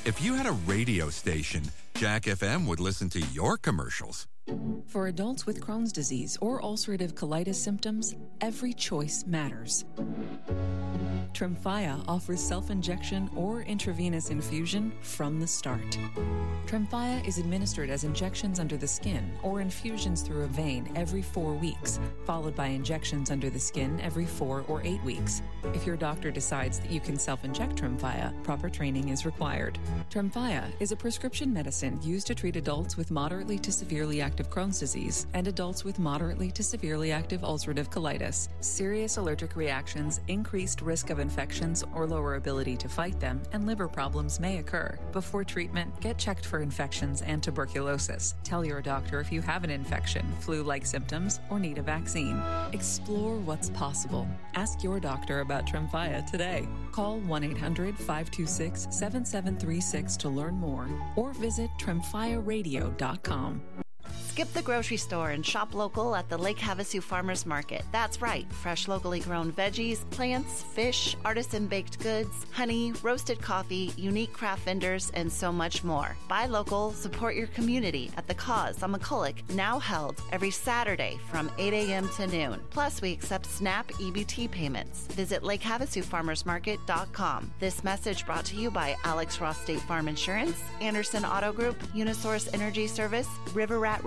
If you had a radio station, Jack FM would listen to your commercials. For adults with Crohn's disease or ulcerative colitis symptoms, every choice matters. Tremfya offers self-injection or intravenous infusion from the start. Tremfya is administered as injections under the skin or infusions through a vein every 4 weeks, followed by injections under the skin every 4 or 8 weeks. If your doctor decides that you can self-inject Tremfya, proper training is required. Tremfya is a prescription medicine used to treat adults with moderately to severely active Crohn's disease and adults with moderately to severely active ulcerative colitis. Serious allergic reactions, increased risk of infections or lower ability to fight them, and liver problems may occur. Before treatment, get checked for infections and tuberculosis. Tell your doctor if you have an infection, flu-like symptoms, or need a vaccine. Explore what's possible. Ask your doctor about Tremfya today. Call 1-800-526-7736 to learn more or visit tremfyaradio.com. Skip the grocery store and shop local at the Lake Havasu Farmers Market. That's right, fresh locally grown veggies, plants, fish, artisan baked goods, honey, roasted coffee, unique craft vendors, and so much more. Buy local, support your community at The Cause on McCulloch, now held every Saturday from 8 a.m. to noon. Plus, we accept SNAP EBT payments. Visit LakeHavasuFarmersMarket.com. This message brought to you by Alex Ross State Farm Insurance, Anderson Auto Group, Unisource Energy Service, River Rat